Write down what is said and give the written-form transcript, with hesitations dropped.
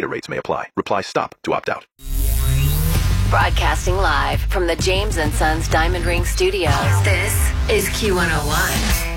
Unit rates may apply. Reply STOP to opt out. Broadcasting live from the James & Sons Diamond Ring Studios. This is Q101.